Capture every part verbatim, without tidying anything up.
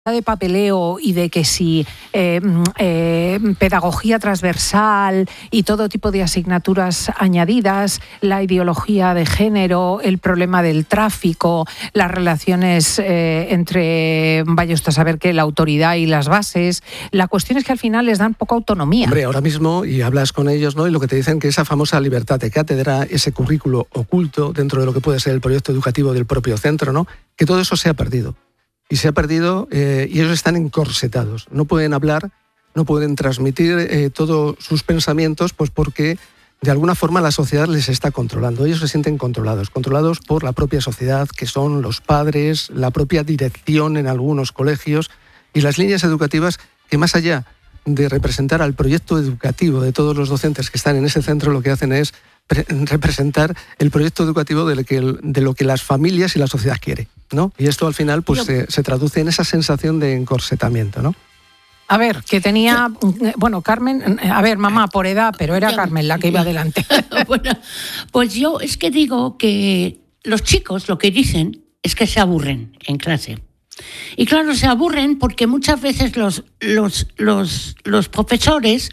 de papeleo y de que si eh, eh, pedagogía transversal y todo tipo de asignaturas añadidas, la ideología de género, el problema del tráfico, las relaciones eh, entre, vaya usted a saber qué, la autoridad y las bases. La cuestión es que al final les dan poca autonomía. Hombre, ahora mismo, y hablas con ellos, ¿no? Y lo que te dicen que esa famosa libertad de cátedra, ese currículo oculto dentro de lo que puede ser el proyecto educativo del propio centro, ¿no? Que todo eso se ha perdido. Y se ha perdido eh, y ellos están encorsetados. No pueden hablar, no pueden transmitir eh, todos sus pensamientos, pues porque de alguna forma la sociedad les está controlando. Ellos se sienten controlados, controlados por la propia sociedad, que son los padres, la propia dirección en algunos colegios y las líneas educativas que, más allá de representar al proyecto educativo de todos los docentes que están en ese centro, lo que hacen es representar el proyecto educativo de lo que, de lo que las familias y la sociedad quiere, ¿no? Y esto al final pues se, se traduce en esa sensación de encorsetamiento, ¿no? A ver, que tenía, bueno, Carmen, a ver, mamá, por edad, pero era Carmen la que iba adelante. Bueno, pues yo es que digo que los chicos lo que dicen es que se aburren en clase. Y claro, se aburren porque muchas veces los, los, los, los profesores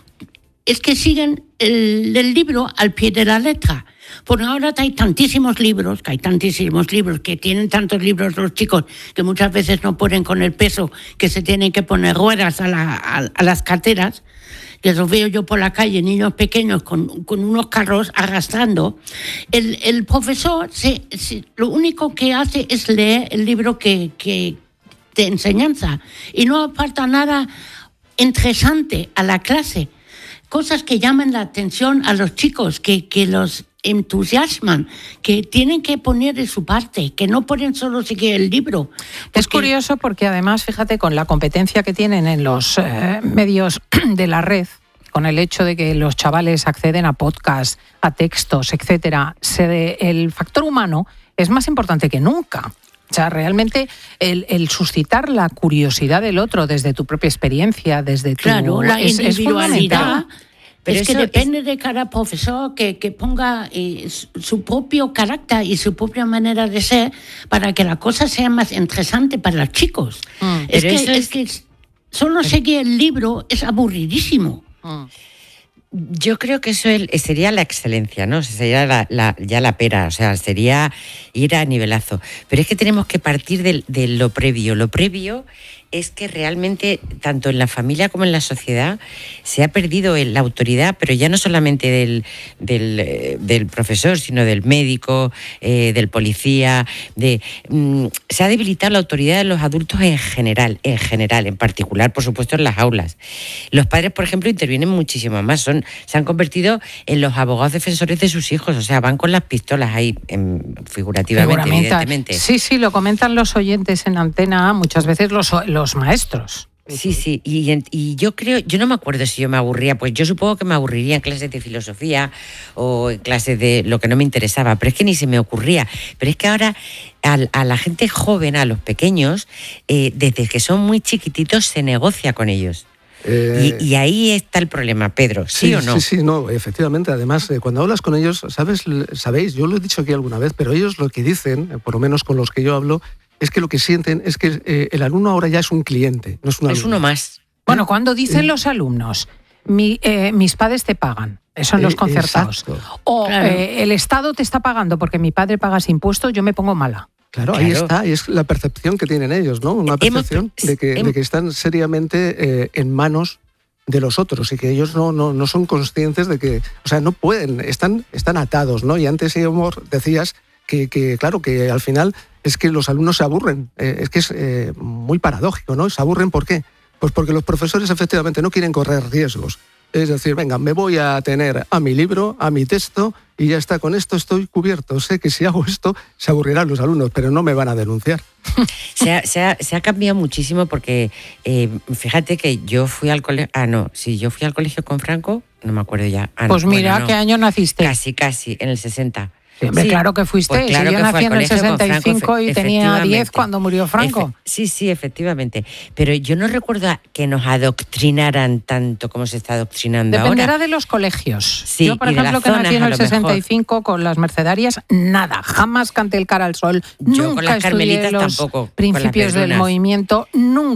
es que siguen el, el libro al pie de la letra. Por ahora hay tantísimos libros, que hay tantísimos libros, que tienen tantos libros los chicos, que muchas veces no pueden con el peso, que se tienen que poner ruedas a, la, a, a las carteras, que los veo yo por la calle, niños pequeños con, con unos carros arrastrando. El, el profesor se, se, lo único que hace es leer el libro que, que de enseñanza y no aporta nada interesante a la clase. Cosas que llaman la atención a los chicos, que, que los entusiasman, que tienen que poner de su parte, que no pueden solo seguir el libro. Porque... Es curioso porque además, fíjate, con la competencia que tienen en los eh, medios de la red, con el hecho de que los chavales acceden a podcasts, a textos, etcétera, se de, el factor humano es más importante que nunca. O sea, realmente el, el suscitar la curiosidad del otro desde tu propia experiencia, desde tu... Claro, la es, individualidad... Es Pero es que depende es... de cada profesor que, que ponga eh, su propio carácter y su propia manera de ser para que la cosa sea más interesante para los chicos. Mm, es, que, es... es que solo seguir el libro es aburridísimo. Mm. Yo creo que eso sería la excelencia, ¿no? Sería la, la, ya la pera, o sea, sería ir a nivelazo. Pero es que tenemos que partir de, de lo previo. Lo previo es que realmente, tanto en la familia como en la sociedad, se ha perdido la autoridad, pero ya no solamente del, del, del profesor, sino del médico, eh, del policía. De, mm, se ha debilitado la autoridad de los adultos en general, en general, en particular, por supuesto, en las aulas. Los padres, por ejemplo, intervienen muchísimo más. Son, se han convertido en los abogados defensores de sus hijos, o sea, van con las pistolas ahí, en, figurativamente, evidentemente. Sí, sí, lo comentan los oyentes en Antena, muchas veces los, los maestros. Sí, sí, y, y yo creo, yo no me acuerdo si yo me aburría, pues yo supongo que me aburriría en clases de filosofía o en clases de lo que no me interesaba, pero es que ni se me ocurría. Pero es que ahora a, a la gente joven, a los pequeños, eh, desde que son muy chiquititos se negocia con ellos. Eh, y, y ahí está el problema, Pedro, ¿sí, sí o no? Sí, sí, no, efectivamente. Además, eh, cuando hablas con ellos, sabes, sabéis, yo lo he dicho aquí alguna vez, pero ellos lo que dicen, eh, por lo menos con los que yo hablo, es que lo que sienten es que eh, el alumno ahora ya es un cliente, no es un alumno. Es uno más. Bueno, cuando dicen eh, los alumnos, mi, eh, mis padres te pagan, son los concertados, eh, o claro. eh, el Estado te está pagando porque mi padre paga ese impuesto, yo me pongo mala. Claro, claro, ahí está, y es la percepción que tienen ellos, ¿no? Una percepción hemos, de, que, hemos... de que están seriamente eh, en manos de los otros y que ellos no, no, no son conscientes de que, o sea, no pueden, están, están atados, ¿no? Y antes, Amor, decías que, que, claro, que al final es que los alumnos se aburren, eh, es que es eh, muy paradójico, ¿no? ¿Se aburren por qué? Pues porque los profesores efectivamente no quieren correr riesgos. Es decir, venga, me voy a tener a mi libro, a mi texto y ya está, con esto estoy cubierto. Sé que si hago esto se aburrirán los alumnos, pero no me van a denunciar. Se ha, se ha, se ha cambiado muchísimo porque eh, fíjate que yo fui al colegio, ah no, sí, yo fui al colegio con Franco, no me acuerdo ya. Ah, pues no, mira, bueno, no. ¿qué año naciste? Casi, casi, en el sesenta. Sí, hombre, Sí, claro que fuiste. pues claro Si yo que fue nací al en el colegio con sesenta y cinco Franco, y efe- tenía diez efectivamente. cuando murió Franco. Efe- sí, sí, efectivamente. Pero yo no recuerdo a- que nos adoctrinaran tanto como se está adoctrinando Dependerá ahora. de los colegios. Sí, Yo, por y de ejemplo, las que nací zonas, en a el lo mejor. sesenta y cinco con las mercedarias, nada. Jamás canté el cara al sol. Yo con Nunca las estudié carmelitas los tampoco, con las principios del verdunas. movimiento. Nunca.